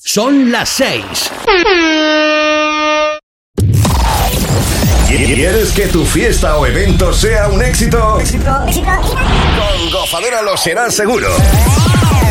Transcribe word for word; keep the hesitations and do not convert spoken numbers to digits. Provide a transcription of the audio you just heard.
Son las seis. ¿Quieres que tu fiesta o evento sea un éxito? ¿Éxito? ¿Éxito? Con Gozadera lo será seguro.